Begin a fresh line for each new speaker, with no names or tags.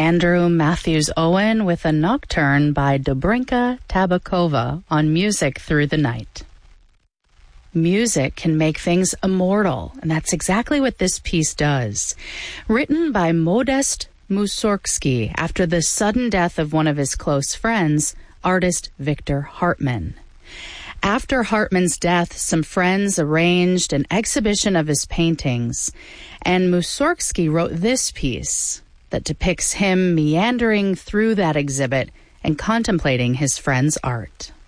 Andrew Matthews Owen with a nocturne by Dobrinka Tabakova on Music Through the Night. Music can make things immortal, and that's exactly what this piece does. Written by Modest Mussorgsky after the sudden death of one of his close friends, artist Victor Hartmann. After Hartmann's death, some friends arranged an exhibition of his paintings, and Mussorgsky wrote this piece that depicts him meandering through that exhibit and contemplating his friends' art.